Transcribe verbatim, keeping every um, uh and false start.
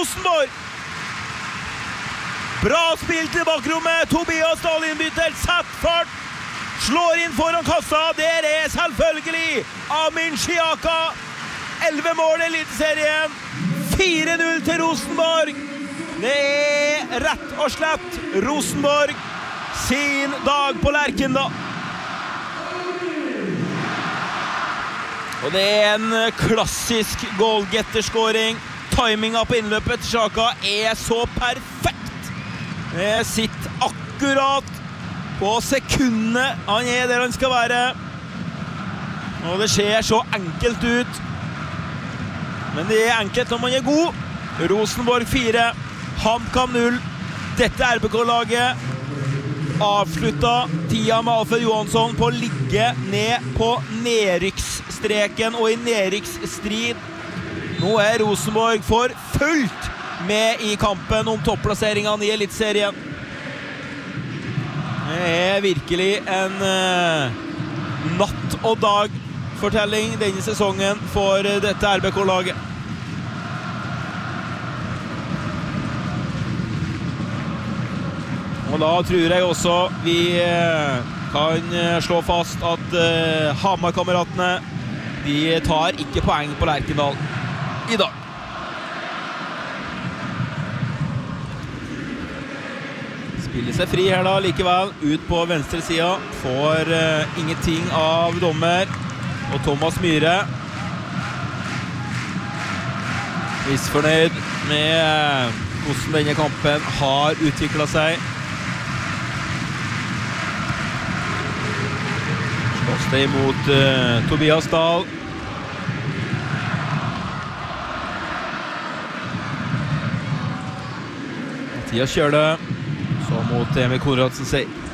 Rosenborg. Bra spill til bakrommet, Tobias Dahl innbytter, sett fart, slår inn foran kassa, der er selvfølgelig Amin Chiaka, elleve mål i eliteserien, fire null til Rosenborg. Det er rett og slett Rosenborg sin dag på Lerkendal. Og det er en klassisk goalgetterskåring. Timinga på innløpet til Chiaka er så perfekt. Det sitter akkurat på sekundene han er der han skal være. Og det ser så enkelt ut. Men det er enkelt når man er god. Rosenborg fire, HamKam null. Dette R B K-laget avsluttet tida med Alfred Johansson på å ligge ned på nedrykksstreken og i nedrykksstrid. Nå er Rosenborg for fullt med i kampen om topplasseringen i eliteserien. Det er virkelig en uh, natt og dag fortelling denne sesongen for dette R B K-laget. Og da tror jeg også vi kan slå fast at uh, Hamar-kameratene de tar ikke poeng på Lerkendal i dag. Spiller seg fri her da likevel, ut på venstre sida, får uh, ingenting av dommer, og Thomas Myhre misfornøyd med uh, hvordan denne kampen har utviklet seg. Slåss det imot uh, Tobias Dahl. Mathias kjører det. Så mot Emil Konradsen seg